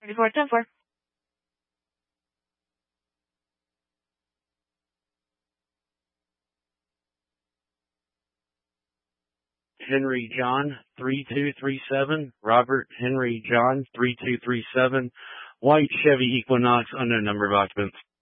Report 10-4. Henry John 3237, Robert Henry John 3237, white Chevy Equinox, unknown number of occupants.